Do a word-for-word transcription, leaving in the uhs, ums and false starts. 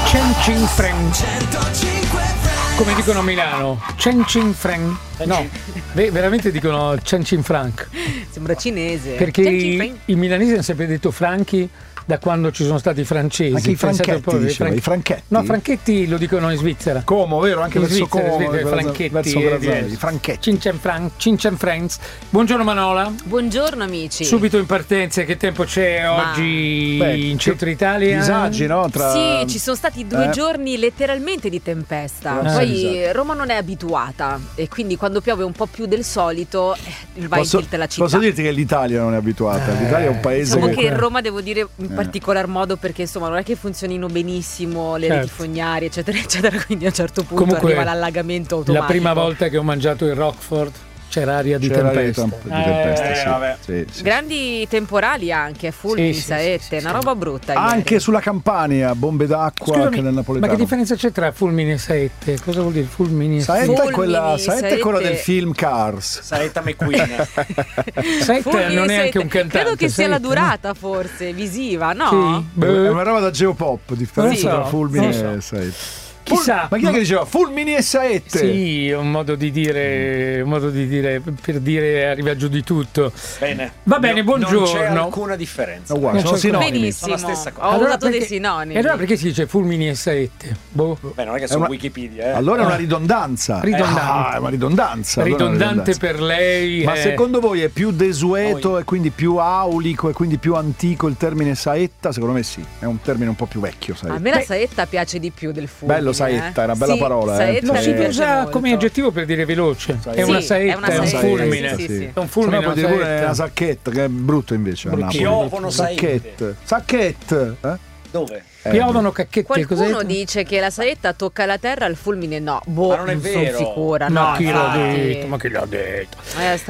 Cencin Frank. Come dicono a Milano, Cencin Frank. No, ve- veramente dicono Cencin Frank. Sembra cinese. Perché i, i milanesi hanno sempre detto franchi da quando ci sono stati i francesi. Anche i franchetti, poi, diceva, fran- i franchetti. No, franchetti lo dicono in Svizzera. Como, vero? Anche in verso Svizzera, Como, Svizzera, verso- franchetti. verso è Grazzoli, diverso. i franchetti. Cincen Frank, Cincen Franks. Buongiorno Manola. Buongiorno amici. Subito in partenza, che tempo c'è Ma- oggi Beh, in centro Italia? Disagi, no? Tra... Sì, ci sono stati due Eh. giorni letteralmente di tempesta. Eh. Poi Esatto. Roma non è abituata e quindi quando piove un po' più del solito eh, va Posso, in tilt la città. posso dirti che l'Italia non è abituata. Eh, L'Italia è un paese Diciamo che... che Roma devo dire in Eh. particolar modo perché insomma non è che funzionino benissimo le Certo. reti fognarie eccetera eccetera, quindi a un certo punto Comunque, arriva l'allagamento automatico. La prima volta che ho mangiato il Rockford c'era aria di C'era tempesta. di, temp- di tempesta, Eh, sì. vabbè. Sì, sì. Grandi temporali anche, fulmini, Sì, sì, saette, sì, sì, una sì. roba brutta. Anche ieri. sulla Campania, bombe d'acqua Scusami, anche nel ma napoletano. che differenza c'è tra fulmini e saette? Cosa vuol dire fulmini e Saetta saette? è, quella, Fulmini, Saetta è quella saette. del film Cars. Saetta McQueen. Saette Fulmini non e è anche saette. un cantante. Credo che sia la Saette, durata forse visiva, no? Sì. Beh, È una roba da geopop, differenza Sì. tra fulmini Non so. e saette. Chissà. Ma chi è che diceva fulmini e saette? Sì, è un modo di dire, un modo di dire per dire arriva giù di tutto. Bene. Va bene, No- Non c'è buongiorno. alcuna differenza. È uguale, Non sono c'è- sinonimi. Benissimo, Sono la stessa cosa. ho Allora usato dei perché- sinonimi. E allora perché si dice fulmini e saette? Boh. Beh, non è che È su una- Wikipedia, eh. Allora è una Ah. ridondanza. Ridondante. Ah, è una ridondanza. allora è una Ridondante ridondanza. per lei. Ma è- secondo voi è più desueto Noi. e quindi più aulico e quindi più antico il termine saetta? Secondo me sì, è un termine un po' più vecchio. Saetta. A me la Beh, saetta piace di più del fulmine. Bello saetta, eh. è una bella Sì, parola, eh. saetta Lo mi si piace usa molto. come aggettivo per dire veloce. È Sì, una è saetta, una è un saetta, fulmine. sì, sì, sì. È un fulmine, Se no puoi una dire pure saetta. una sacchetta, che è brutto invece a Napoli. Piovono saette. Sacchette. Sacchette. Eh? Dove? Eh, Piovono cacchette, Qualcuno cos'è? dice che la saetta tocca la terra, il fulmine no. Boh, Ma non è sono vero. sicura. Ma no, chi l'ha infatti. detto? Ma chi l'ha detto? Eh,